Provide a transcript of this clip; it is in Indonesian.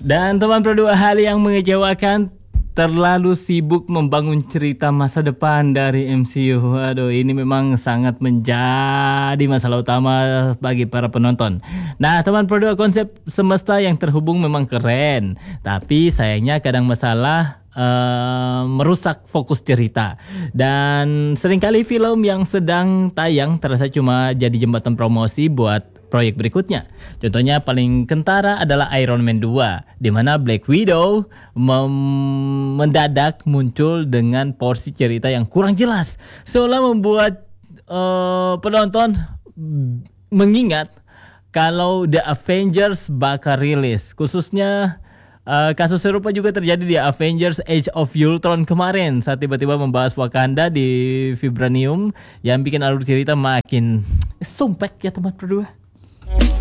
Dan teman produk, hal yang mengecewakan, terlalu sibuk membangun cerita masa depan dari MCU. Aduh, ini memang sangat menjadi masalah utama bagi para penonton. Nah, teman produk, konsep semesta yang terhubung memang keren, tapi sayangnya kadang masalah merusak fokus cerita. Dan seringkali film yang sedang tayang terasa cuma jadi jembatan promosi buat proyek berikutnya. Contohnya paling kentara adalah Iron Man 2, di mana Black Widow mendadak muncul dengan porsi cerita yang kurang jelas, seolah membuat penonton mengingat kalau The Avengers bakal rilis. Khususnya kasus serupa juga terjadi di Avengers Age of Ultron kemarin, saat tiba-tiba membahas Wakanda di Vibranium, yang bikin alur cerita makin sumpek ya teman berdua.